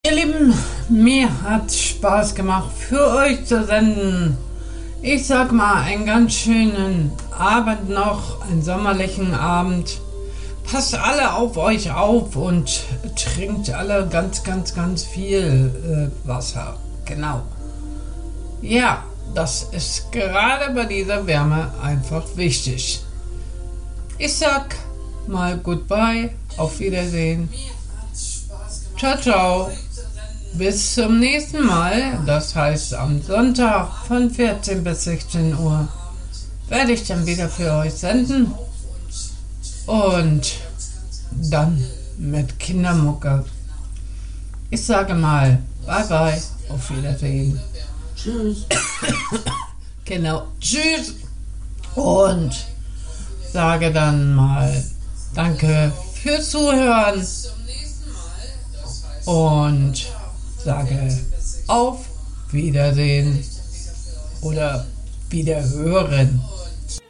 Ihr Lieben, mir hat Spaß gemacht, für euch zu senden. Ich sag mal, einen ganz schönen Abend noch, einen sommerlichen Abend. Passt alle auf euch auf und trinkt alle ganz viel Wasser. Genau. Ja, das ist gerade bei dieser Wärme einfach wichtig. Ich sag mal Goodbye, auf Wiedersehen. Ciao, ciao. Bis zum nächsten Mal, das heißt am Sonntag von 14 bis 16 Uhr, werde ich dann wieder für euch senden und dann mit Kindermucke. Ich sage mal, bye bye, auf Wiedersehen. Tschüss. Genau, tschüss und sage dann mal danke fürs Zuhören und sage auf Wiedersehen oder Wiederhören.